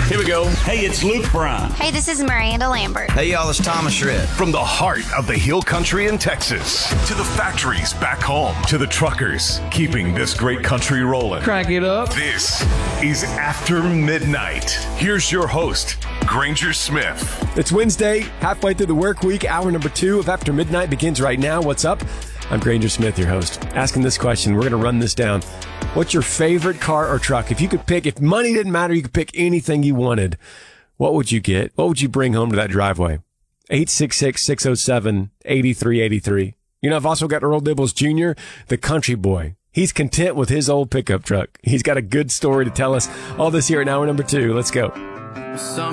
Here we go. Hey, it's Luke Bryan. Hey, this is Miranda Lambert. Hey, y'all, it's Thomas Shred. From the heart of the Hill Country in Texas to the factories back home to the truckers keeping this great country rolling. Crank it up. This is After Midnight. Here's your host, Granger Smith. It's Wednesday, halfway through the work week. Hour number 2 of After Midnight begins right now. What's up? I'm Granger Smith, your host. Asking this question, we're going to run this down. What's your favorite car or truck? If you could pick, if money didn't matter, you could pick anything you wanted. What would you get? What would you bring home to that driveway? 866-607-8383. You know, I've also got Earl Dibbles Jr., the country boy. He's content with his old pickup truck. He's got a good story to tell us. All this here in hour number 2. Let's go.